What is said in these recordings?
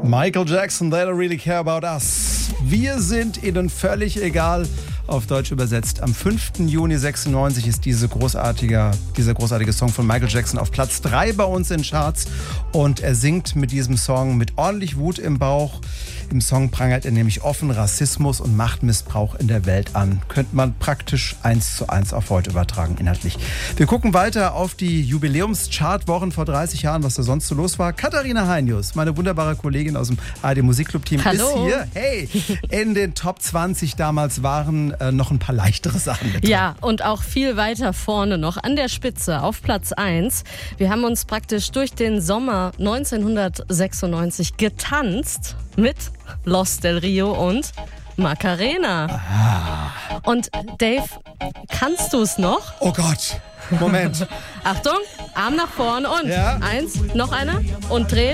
Michael Jackson, They Don't Really Care About Us. Wir sind ihnen völlig egal, auf Deutsch übersetzt. Am 5. Juni 96 ist dieser großartige Song von Michael Jackson auf Platz 3 bei uns in Charts. Und er singt mit diesem Song mit ordentlich Wut im Bauch. Im Song prangert er nämlich offen Rassismus und Machtmissbrauch in der Welt an. Könnte man praktisch 1:1 auf heute übertragen, inhaltlich. Wir gucken weiter auf die Jubiläums-Chartwochen vor 30 Jahren, was da sonst so los war. Katharina Heinius, meine wunderbare Kollegin aus dem ARD Musikclub-Team, ist hier. Hey, in den Top 20 damals waren noch ein paar leichtere Sachen mit drin. Ja, und auch viel weiter vorne noch an der Spitze auf Platz 1. Wir haben uns praktisch durch den Sommer 1996 getanzt mit Los del Rio und Macarena. Ah. Und Dave, kannst du es noch? Oh Gott, Moment. Achtung, Arm nach vorne und Ja. 1, noch einer und drehen.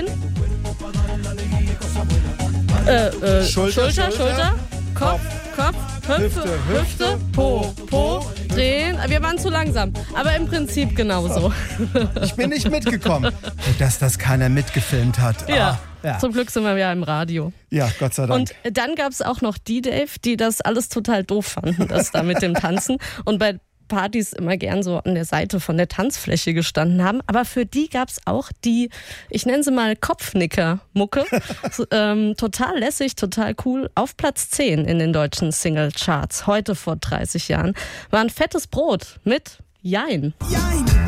Schulter, Kopf, Hüfte, Po, drehen. Wir waren zu langsam, aber im Prinzip genauso. Ich bin nicht mitgekommen. Dass das keiner mitgefilmt hat. Ja. Ja. Zum Glück sind wir ja im Radio. Ja, Gott sei Dank. Und dann gab es auch noch die, Dave, die das alles total doof fanden, das da mit dem Tanzen. Und bei Partys immer gern so an der Seite von der Tanzfläche gestanden haben. Aber für die gab es auch die, ich nenne sie mal Kopfnicker-Mucke. Total lässig, total cool. Auf Platz 10 in den deutschen Single-Charts, heute vor 30 Jahren, war ein fettes Brot mit Jein.